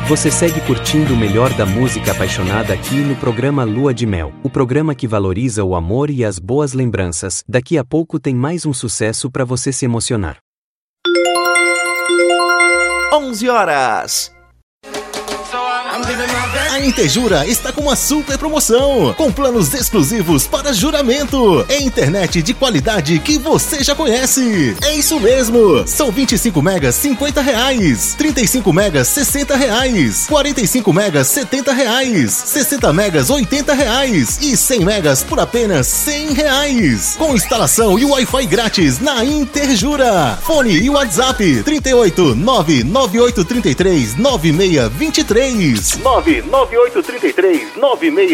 Você segue curtindo o melhor da música apaixonada aqui no programa Lua de Mel, o programa que valoriza o amor e as boas lembranças. Daqui a pouco tem mais um sucesso para você se emocionar. 11 horas. A Interjura está com uma super promoção, com planos exclusivos para juramento, e internet de qualidade que você já conhece. É isso mesmo, são 25 megas R$50, 35 megas R$60, 45 megas R$70, 60 megas R$80 e 100 megas por apenas R$100, com instalação e Wi-Fi grátis na Interjura. Fone e WhatsApp 38 99833 9623 99833 9623.